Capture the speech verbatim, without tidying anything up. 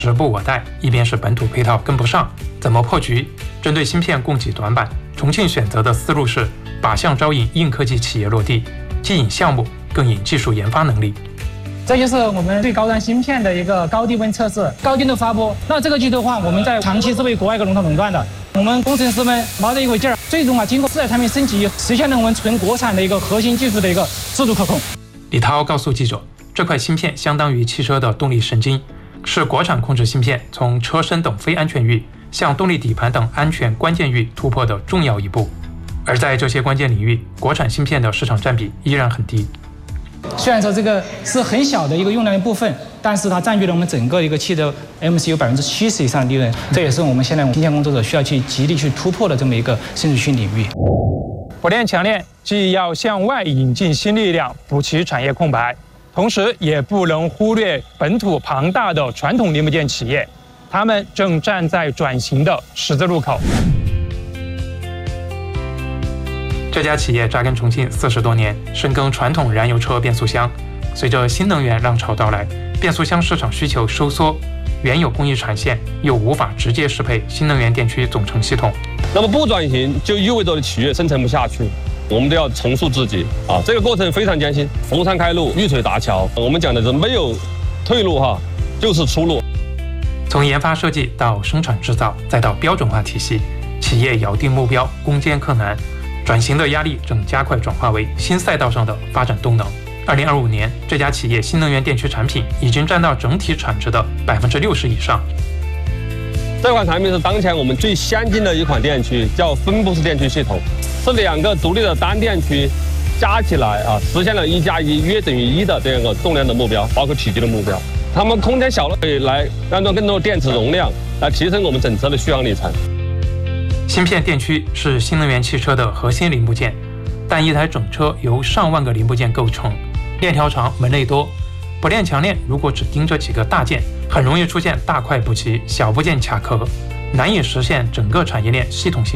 时不我待，一边是本土配套跟不上，怎么破局？针对芯片供给短板，重庆选择的思路是靶向招引硬科技企业落地，既引项目，更引技术研发能力。 这就是我们对高端芯片的一个高低温测试、高精度发布。那这个技术的话，我们在长期是为国外一个龙头垄断的。我们工程师们毛着一股劲儿，最终啊，经过四代产品升级，实现了我们纯国产的一个核心技术的一个自主可控。 李涛告诉记者，这块芯片相当于汽车的动力神经，是国产控制芯片从车身等非安全域向动力底盘等安全关键域突破的重要一步。而在这些关键领域，国产芯片的市场占比依然很低。 虽然说这个是很小的一个用量的部分，但是它占据了我们整个一个汽车 M C U 百分之七十以上的利润，这也是我们现在芯片工作者需要去极力去突破的这么一个深水区领域。 火电强链既要向外引进新力量，补齐产业空白，同时也不能忽略本土庞大的传统零部件企业，他们正站在转型的十字路口。 这家企业扎根重庆四十多年，深耕传统燃油车变速箱。随着新能源浪潮到来，变速箱市场需求收缩，原有工艺产线又无法直接适配新能源电驱总成系统。 那么不转型就意味着企业生存不下去，我们都要重塑自己啊！这个过程非常艰辛，逢山开路，遇水搭桥。我们讲的是没有退路哈，就是出路。 从研发设计到生产制造，再到标准化体系，企业咬定目标，攻坚克难。转型的压力正加快转化为新赛道上的发展动能。二零二五年，这家企业新能源电驱产品已经占到整体产值的百分之六十以上。 这款产品是当前我们最先进的一款电驱，叫分布式电驱系统，是两个独立的单电驱加起来啊，实现了一加一约等于一的这样一个重量的目标，包括体积的目标。它们空间小了，可以来安装更多的电池容量，来提升我们整车的续航里程。 芯片电驱是新能源汽车的核心零部件，但一台整车由上万个零部件构成，链条长，门类多。不链强链如果只盯着几个大件，很容易出现大块不齐、小部件卡壳，难以实现整个产业链系统性